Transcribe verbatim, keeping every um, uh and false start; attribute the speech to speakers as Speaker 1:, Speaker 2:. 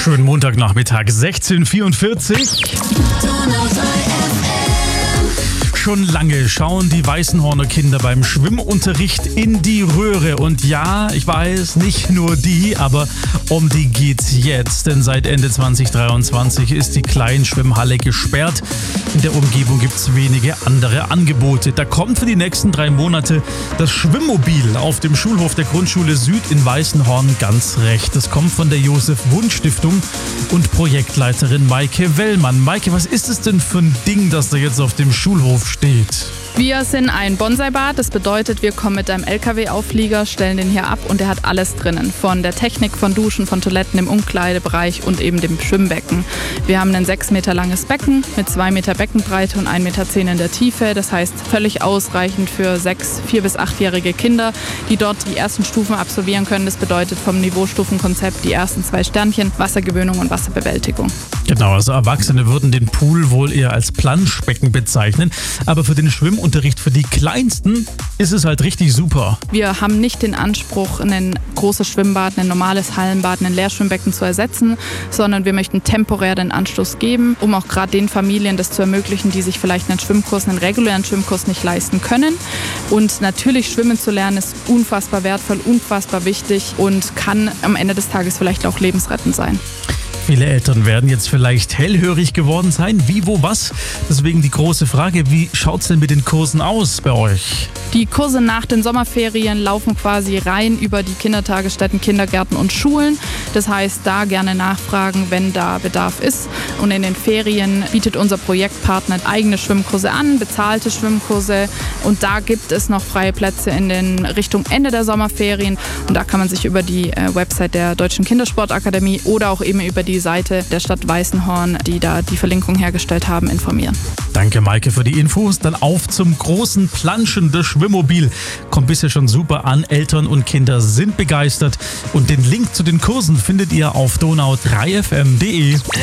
Speaker 1: Schönen Montagnachmittag, sechzehn Uhr vierundvierzig. Schon lange schauen die Weißenhorner Kinder beim Schwimmunterricht in die Röhre. Und ja, ich weiß, nicht nur die, aber um die geht's jetzt. Denn seit Ende zwanzig dreiundzwanzig ist die Kleinschwimmhalle gesperrt. In der Umgebung gibt's wenige andere Angebote. Da kommt für die nächsten drei Monate das Schwimmmobil auf dem Schulhof der Grundschule Süd in Weißenhorn ganz recht. Das kommt von der Josef-Wunsch-Stiftung und Projektleiterin Maike Wellmann. Maike, was ist es denn für ein Ding, das da jetzt auf dem Schulhof steht?
Speaker 2: Wir sind ein Bonsai-Bad, das bedeutet, wir kommen mit einem L K W-Auflieger, stellen den hier ab und der hat alles drinnen. Von der Technik, von Duschen, von Toiletten im Umkleidebereich und eben dem Schwimmbecken. Wir haben ein sechs Meter langes Becken mit zwei Meter Beckenbreite und ein Meter zehn in der Tiefe. Das heißt, völlig ausreichend für sechs, vier- bis achtjährige Kinder, die dort die ersten Stufen absolvieren können. Das bedeutet vom Niveaustufenkonzept die ersten zwei Sternchen, Wassergewöhnung und Wasserbewältigung.
Speaker 1: Genau, also Erwachsene würden den Pool wohl eher als Planschbecken bezeichnen. Aber für den Schwimmunterricht für die Kleinsten ist es halt richtig super.
Speaker 2: Wir haben nicht den Anspruch, ein großes Schwimmbad, ein normales Hallenbad, ein Leerschwimmbecken zu ersetzen, sondern wir möchten temporär den Anstoß geben, um auch gerade den Familien das zu ermöglichen, die sich vielleicht einen Schwimmkurs, einen regulären Schwimmkurs nicht leisten können. Und natürlich schwimmen zu lernen ist unfassbar wertvoll, unfassbar wichtig und kann am Ende des Tages vielleicht auch lebensrettend sein.
Speaker 1: Viele Eltern werden jetzt vielleicht hellhörig geworden sein. Wie, wo, was? Deswegen die große Frage, wie schaut's denn mit den Kursen aus bei euch?
Speaker 2: Die Kurse nach den Sommerferien laufen quasi rein über die Kindertagesstätten, Kindergärten und Schulen. Das heißt, da gerne nachfragen, wenn da Bedarf ist. Und in den Ferien bietet unser Projektpartner eigene Schwimmkurse an, bezahlte Schwimmkurse. Und da gibt es noch freie Plätze in den Richtung Ende der Sommerferien. Und da kann man sich über die Website der Deutschen Kindersportakademie oder auch eben über die Seite der Stadt Weißenhorn, die da die Verlinkung hergestellt haben, informieren.
Speaker 1: Danke, Maike, für die Infos. Dann auf zum großen Planschen, das Schwimmmobil. Kommt bisher schon super an. Eltern und Kinder sind begeistert. Und den Link zu den Kursen findet ihr auf donau drei f m punkt de.